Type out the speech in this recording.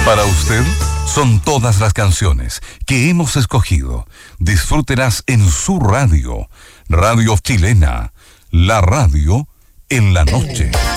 Para usted son todas las canciones que hemos escogido. Disfrútelas en su radio, Radio Chilena, la radio en la noche.